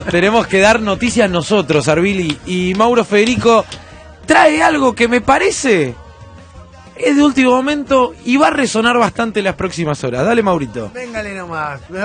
Tenemos que dar noticias nosotros, Arbili. Y Mauro Federico trae algo que me parece es de último momento y va a resonar bastante las próximas horas. Dale, Maurito. Véngale nomás.